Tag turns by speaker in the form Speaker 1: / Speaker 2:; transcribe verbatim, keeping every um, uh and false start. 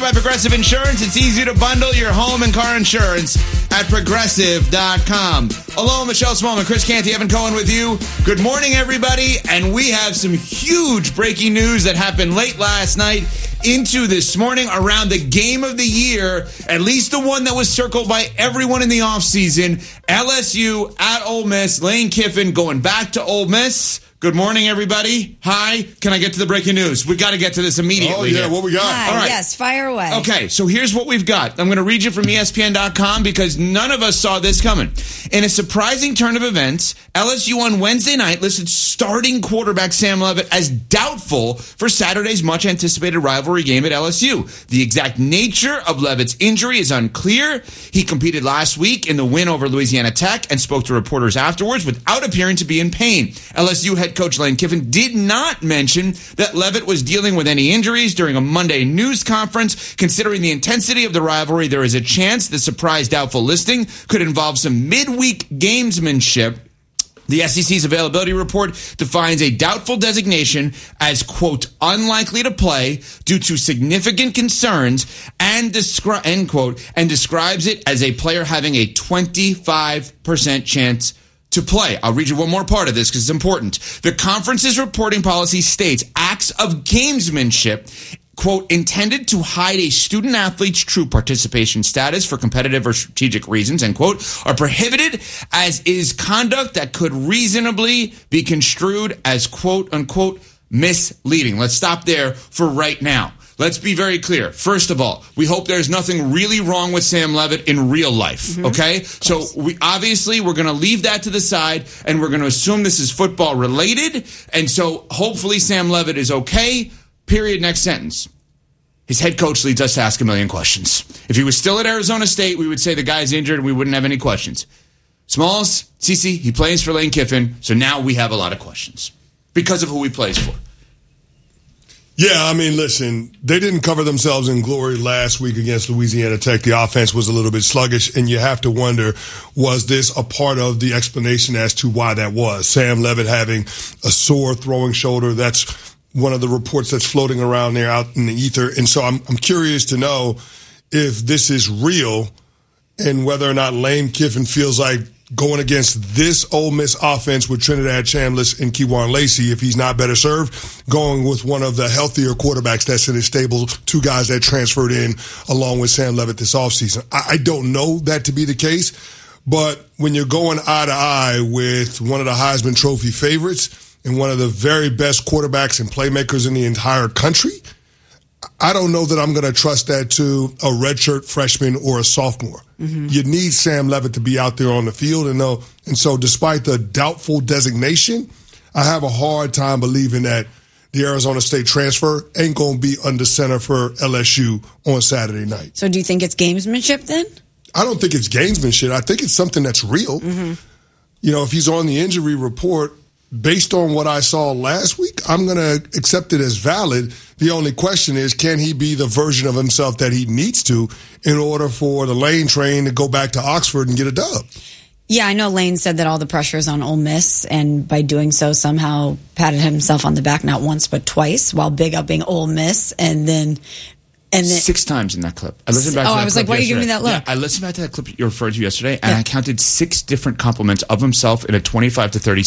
Speaker 1: by Progressive Insurance. It's easy to bundle your home and car insurance at Progressive dot com. Hello, Michelle Smallman, Chris Canty, Evan Cohen with you. Good morning, everybody. And we have some huge breaking news that happened late last night into this morning around the game of the year, at least the one that was circled by everyone in the offseason. L S U at Ole Miss. Lane Kiffin going back to Ole Miss. Good morning, everybody. Hi. Can I get to the breaking news? We got to get to this immediately.
Speaker 2: Oh, yeah.
Speaker 1: Here.
Speaker 2: What we got?
Speaker 3: Hi,
Speaker 1: All right.
Speaker 3: Yes, fire away.
Speaker 1: Okay, so here's what we've got. I'm going to read you from E S P N dot com because none of us saw this coming. In a surprising turn of events, L S U on Wednesday night listed starting quarterback Sam Leavitt as doubtful for Saturday's much-anticipated rivalry game at L S U. The exact nature of Leavitt's injury is unclear. He competed last week in the win over Louisiana Tech and spoke to reporters afterwards without appearing to be in pain. L S U head coach Lane Kiffin did not mention that Leavitt was dealing with any injuries during a Monday news conference. Considering the intensity of the rivalry, there is a chance the surprise doubtful listing could involve some midweek gamesmanship. The S E C's availability report defines a doubtful designation as, quote, unlikely to play due to significant concerns and, descri- end quote, and describes it as a player having a twenty-five percent chance to play. I'll read you one more part of this because it's important. The conference's reporting policy states acts of gamesmanship, quote, intended to hide a student athlete's true participation status for competitive or strategic reasons, end quote, are prohibited as is conduct that could reasonably be construed as, quote, unquote, misleading. Let's stop there for right now. Let's be very clear. First of all, we hope there's nothing really wrong with Sam Leavitt in real life, mm-hmm. okay? So we obviously we're going to leave that to the side, and we're going to assume this is football related, and so hopefully Sam Leavitt is okay, period, next sentence. His head coach leads us to ask a million questions. If he was still at Arizona State, we would say the guy's injured and we wouldn't have any questions. Smalls, Cece, he plays for Lane Kiffin, so now we have a lot of questions because of who he plays for.
Speaker 2: Yeah, I mean, listen, they didn't cover themselves in glory last week against Louisiana Tech. The offense was a little bit sluggish, and you have to wonder, was this a part of the explanation as to why that was? Sam Leavitt having a sore throwing shoulder, that's one of the reports that's floating around there out in the ether. And so I'm, I'm curious to know if this is real and whether or not Lane Kiffin feels like going against this Ole Miss offense with Trinidad Chambliss and Kejuan Lacey, if he's not better served, going with one of the healthier quarterbacks that's in his stable, two guys that transferred in along with Sam Leavitt this offseason. I, I don't know that to be the case, but when you're going eye to eye with one of the Heisman Trophy favorites and one of the very best quarterbacks and playmakers in the entire country, I don't know that I'm going to trust that to a redshirt freshman or a sophomore. Mm-hmm. You need Sam Leavitt to be out there on the field. And, know, and so despite the doubtful designation, I have a hard time believing that the Arizona State transfer ain't going to be under center for L S U on Saturday night.
Speaker 3: So do you think it's gamesmanship then?
Speaker 2: I don't think it's gamesmanship. I think it's something that's real. Mm-hmm. You know, if he's on the injury report, based on what I saw last week, I'm going to accept it as valid. The only question is, can he be the version of himself that he needs to in order for the Lane train to go back to Oxford and get a dub?
Speaker 3: Yeah, I know Lane said that all the pressure is on Ole Miss, and by doing so somehow patted himself on the back not once but twice while big upping Ole Miss, and then... And then,
Speaker 1: Six times in that clip. I listened back
Speaker 3: oh,
Speaker 1: to that
Speaker 3: I was
Speaker 1: clip
Speaker 3: like, why are you giving me
Speaker 1: yesterday.
Speaker 3: that look?
Speaker 1: Yeah, I listened back to that clip you referred to yesterday, and
Speaker 3: yeah.
Speaker 1: I counted six different compliments of himself in a twenty-five to thirty